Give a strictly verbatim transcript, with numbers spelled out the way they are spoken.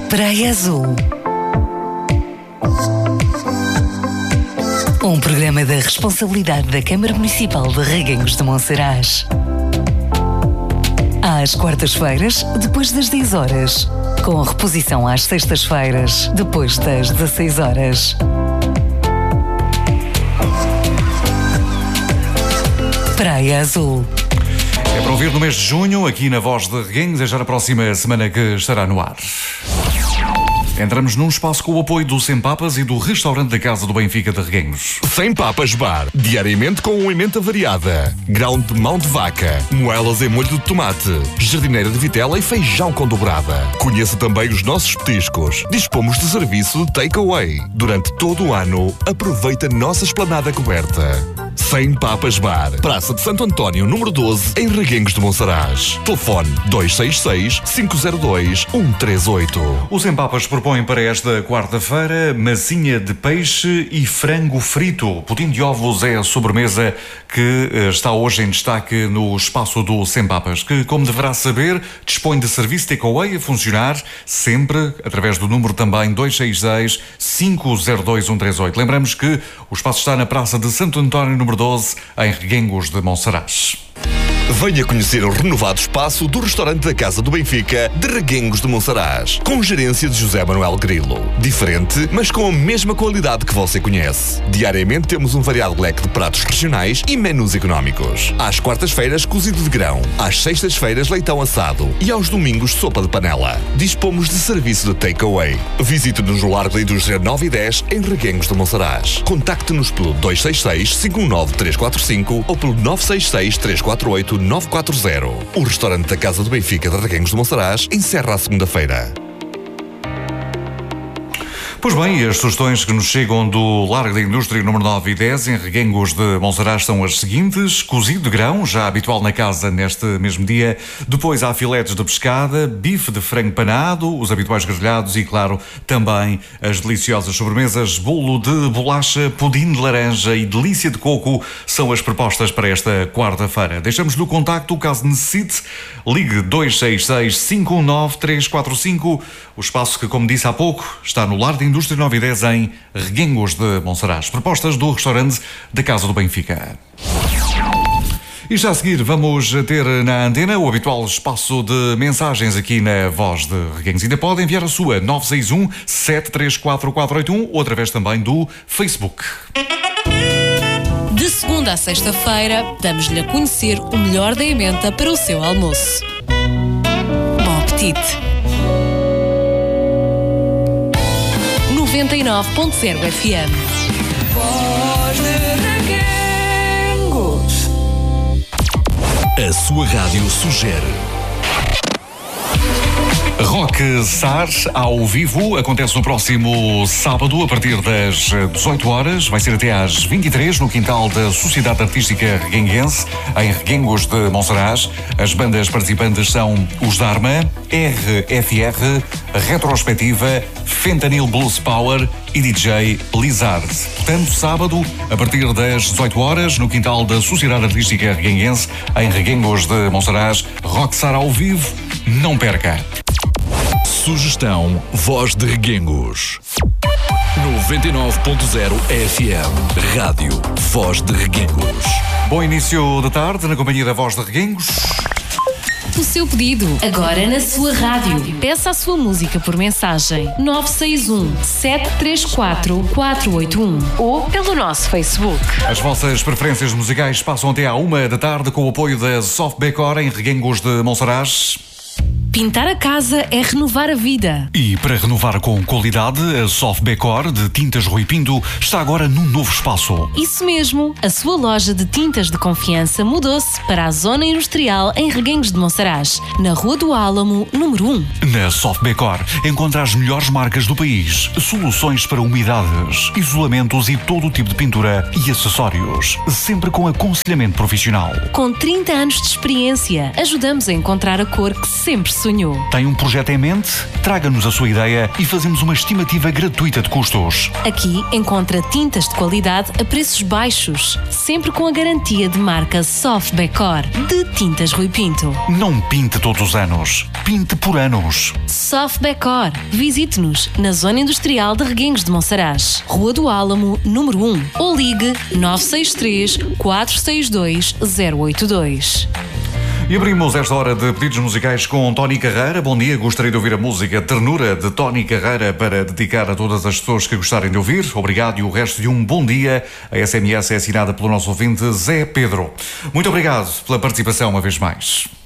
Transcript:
Praia Azul. Um programa da responsabilidade da Câmara Municipal de Reguengos de Monsaraz. Às quartas-feiras, depois das dez horas. Com reposição às sextas-feiras, depois das dezasseis horas. Praia Azul. É para ouvir no mês de junho, aqui na Voz de Reguengos, é já na próxima semana que estará no ar. Entramos num espaço com o apoio do Sem Papas e do restaurante da Casa do Benfica de Reguengos. Sem Papas Bar, diariamente com uma emenda variada. Grão de mão de vaca, moelas em molho de tomate, jardineira de vitela e feijão com dobrada. Conheça também os nossos petiscos. Dispomos de serviço de takeaway. Durante todo o ano, aproveita a nossa esplanada coberta. Sem Papas Bar, Praça de Santo António, número doze, em Reguengos de Monsaraz. Telefone dois seis seis, cinco zero dois, um três oito. O Sem Papas propõe para esta quarta-feira massinha de peixe e frango frito. Pudim de ovos é a sobremesa que está hoje em destaque no espaço do Sem Papas, que, como deverá saber, dispõe de serviço takeaway a funcionar sempre através do número também dois seis seis, cinco zero dois, um três oito. Lembramos que o espaço está na Praça de Santo António, número doze, em Reguengos de Monsaraz. Venha conhecer o renovado espaço do restaurante da Casa do Benfica de Reguengos de Monsaraz, com gerência de José Manuel Grilo. Diferente, mas com a mesma qualidade que você conhece. Diariamente temos um variado leque de pratos regionais e menus económicos. Às quartas-feiras, cozido de grão. Às sextas-feiras, leitão assado. E aos domingos, sopa de panela. Dispomos de serviço de takeaway. Visite-nos no Largo da Indústria nove e dez, em Reguengos de Monsaraz. Contacte-nos pelo dois seis seis, cinco um nove, três quatro cinco ou pelo nove seis seis, três quatro oito, nove quatro zero. O restaurante da Casa do Benfica de Reguengos de Monsaraz encerra a segunda-feira. Pois bem, as sugestões que nos chegam do Largo da Indústria número nove e dez, em Reguengos de Monsaraz, são as seguintes: cozido de grão, já habitual na casa neste mesmo dia. Depois há filetes de pescada, bife de frango panado, os habituais grelhados e, claro, também as deliciosas sobremesas, bolo de bolacha, pudim de laranja e delícia de coco são as propostas para esta quarta-feira. Deixamos-lhe o contacto, caso necessite, ligue dois seis seis, cinco um nove, três quatro cinco. O espaço que, como disse há pouco, está no Largo da Indústria nove e dez, em Reguengos de Monsaraz. Propostas do restaurante da Casa do Benfica. E já a seguir vamos ter na antena o habitual espaço de mensagens aqui na Voz de Reguengos. Ainda pode enviar a sua nove seis um, sete três quatro, quatro oito um ou através também do Facebook. De segunda a sexta-feira, damos-lhe a conhecer o melhor da emenda para o seu almoço. Bom apetite! noventa e nove ponto zero F M. Voz de Reguengos. A sua rádio sugere. Rock Sar ao vivo acontece no próximo sábado a partir das dezoito horas, vai ser até às vinte e três no quintal da Sociedade Artística Reguenguense, em Reguengos de Monsaraz. As bandas participantes são os Dharma, R F R, Retrospectiva, Fentanyl Blues Power e D J Lizard. Portanto, sábado a partir das dezoito horas no quintal da Sociedade Artística Reguenguense, em Reguengos de Monsaraz. Rock Sar ao vivo, não perca! Sugestão Voz de Reguengos. noventa e nove ponto zero F M. Rádio Voz de Reguengos. Bom início de tarde na companhia da Voz de Reguengos. O seu pedido, agora na sua rádio. Peça a sua música por mensagem nove seis um, sete três quatro, quatro oito um ou pelo nosso Facebook. As vossas preferências musicais passam até à uma da tarde com o apoio da Soft Decor em Reguengos de Monsaraz. Pintar a casa é renovar a vida. E para renovar com qualidade, a Soft Decor de Tintas Rui Pinto está agora num novo espaço. Isso mesmo, a sua loja de tintas de confiança mudou-se para a Zona Industrial em Reguengos de Monsaraz, na Rua do Álamo, número um. Na Soft Decor encontra as melhores marcas do país, soluções para umidades, isolamentos e todo o tipo de pintura e acessórios, sempre com aconselhamento profissional. Com trinta anos de experiência, ajudamos a encontrar a cor que sempre sonhou. sonhou. Tem um projeto em mente? Traga-nos a sua ideia e fazemos uma estimativa gratuita de custos. Aqui encontra tintas de qualidade a preços baixos, sempre com a garantia de marca Soft Decor de Tintas Rui Pinto. Não pinte todos os anos, pinte por anos. Soft Decor. Visite-nos na Zona Industrial de Reguengos de Monsaraz, Rua do Álamo, número um, ou ligue nove seis três, quatro seis dois, zero oito dois. E abrimos esta hora de pedidos musicais com Tony Carreira. Bom dia, gostaria de ouvir a música Ternura de Tony Carreira para dedicar a todas as pessoas que gostarem de ouvir. Obrigado e o resto de um bom dia. A S M S é assinada pelo nosso ouvinte Zé Pedro. Muito obrigado pela participação uma vez mais.